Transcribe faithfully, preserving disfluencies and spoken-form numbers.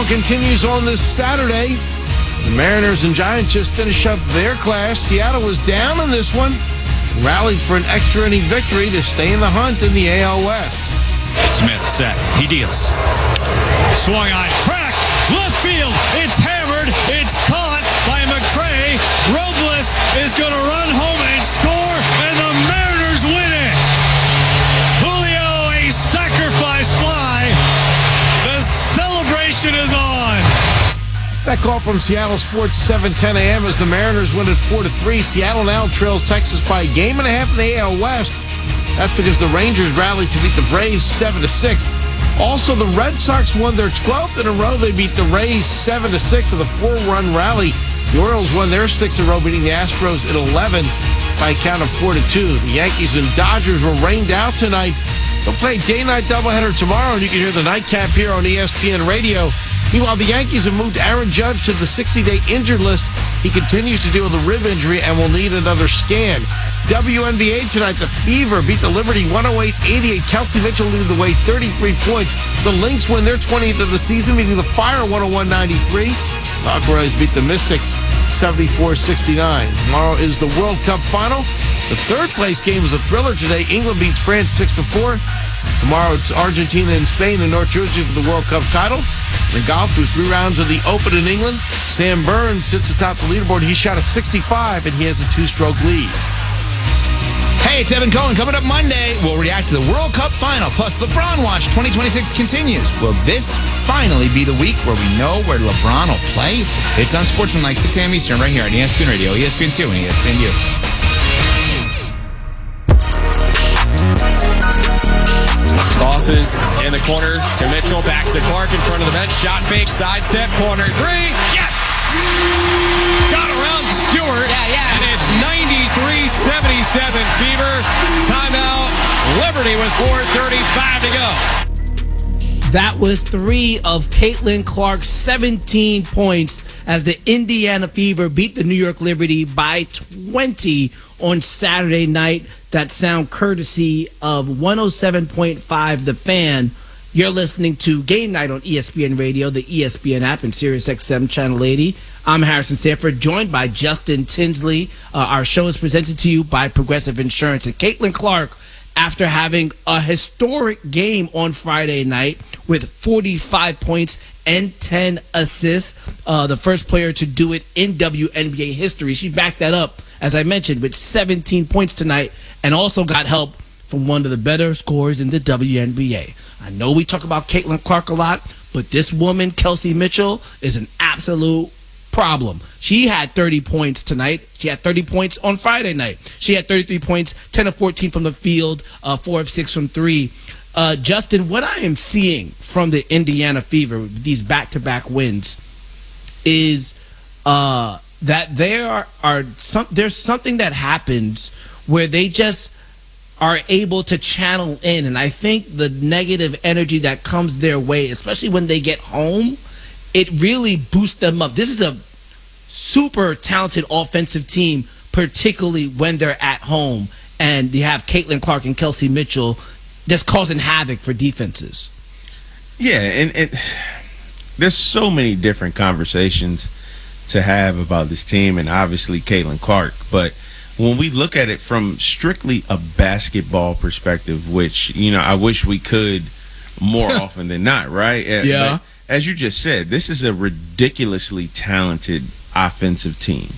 Baseball continues on this Saturday. The Mariners and Giants just finished up their clash. Seattle was down in this one, rallied for an extra inning victory to stay in the hunt in the A L West. Smith set. He deals. Swung on. Crack. Left field. It's hammered. It's caught by McCray. Robles is going to run home and score, and the Mariners win it. Julio, a sacrifice fly. The celebration is on. That call from Seattle Sports, seven ten a.m. as the Mariners win it four to three. Seattle now trails Texas by a game and a half in the A L West. That's because the Rangers rallied to beat the Braves seven to six. Also, the Red Sox won their twelfth in a row. They beat the Rays seven to six with a four-run rally. The Orioles won their sixth in a row, beating the Astros at eleven by a count of four to two. The Yankees and Dodgers were rained out tonight. They'll play a day-night doubleheader tomorrow, and you can hear the nightcap here on E S P N Radio. Meanwhile, the Yankees have moved Aaron Judge to the sixty-day injured list. He continues to deal with a rib injury and will need another scan. W N B A tonight, the Fever beat the Liberty one oh eight eighty-eight. Kelsey Mitchell leading the way, thirty-three points. The Lynx win their twentieth of the season, beating the Fire one oh one ninety-three. Alvarez beat the Mystics seventy-four sixty-nine. Tomorrow is the World Cup final. The third-place game is a thriller today. England beats France six to four. Tomorrow it's Argentina and Spain in North Jersey for the World Cup title. In golf, through three rounds of the Open in England, Sam Burns sits atop the leaderboard. He shot a sixty-five, and he has a two-stroke lead. Hey, it's Evan Cohen. Coming up Monday, we'll react to the World Cup final. Plus, LeBron Watch twenty twenty-six continues. Will this finally be the week where we know where LeBron will play? It's on Sportsmanlike, six a.m. Eastern, right here on E S P N Radio, E S P N two, and E S P N U. Crosses in the corner to Mitchell, back to Clark in front of the bench. Shot fake, sidestep, corner three. Yes! Got around Stewart. Yeah, yeah. And it's ninety-three seventy-seven Fever. Timeout. Liberty with four thirty-five to go. That was three of Caitlin Clark's seventeen points as the Indiana Fever beat the New York Liberty by twenty on Saturday night. That sound courtesy of one oh seven point five The Fan. You're listening to Game Night on E S P N Radio, the E S P N app, and Sirius X M Channel eighty. I'm Harrison Sanford, joined by Justin Tinsley. Uh, our show is presented to you by Progressive Insurance. And Caitlin Clark, after having a historic game on Friday night with forty-five points and ten assists, uh, the first player to do it in W N B A history. She backed that up, as I mentioned, with seventeen points tonight, and also got help from one of the better scorers in the W N B A. I know we talk about Caitlin Clark a lot, but this woman, Kelsey Mitchell, is an absolute problem. She had thirty points tonight. She had thirty points on Friday night. She had thirty-three points, ten of fourteen from the field, uh, four of six from three. Uh, Justin, what I am seeing from the Indiana Fever, these back-to-back wins, is uh, that there are, are some, there's something that happens where they just are able to channel in. And I think the negative energy that comes their way, especially when they get home, it really boosts them up. This is a super talented offensive team, particularly when they're at home. And you have Caitlin Clark and Kelsey Mitchell just causing havoc for defenses. Yeah, and it, there's so many different conversations to have about this team and obviously Caitlin Clark. But when we look at it from strictly a basketball perspective, which, you know, I wish we could more often than not, right? Yeah. But as you just said, this is a ridiculously talented offensive team.